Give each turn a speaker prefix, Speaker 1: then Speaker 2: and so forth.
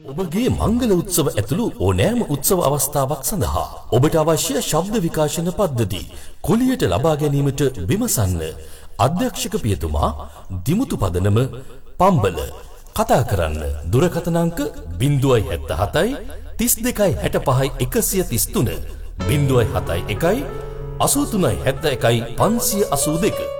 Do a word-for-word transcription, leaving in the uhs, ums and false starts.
Speaker 1: ඔබගේ මංගල උත්සව ඇතුළු ඕනෑම උත්සව අවස්ථාවක් සඳහා ඔබට අවශ්‍ය ශබ්ද විකාශන පද්ධති කුලියට ලබා ගැනීමට විමසන්න. අධ්‍යක්ෂක පියතුමා දිමුතු පදනම පම්බල. කතා කරන්න දුරකථන අංක ज़ीरो सात सात तीस දෙකයි හැට පහයි එකසිය තිස් තුන ज़ीरो सात एक अस्सी तीन सात एक पाँच अस्सी दो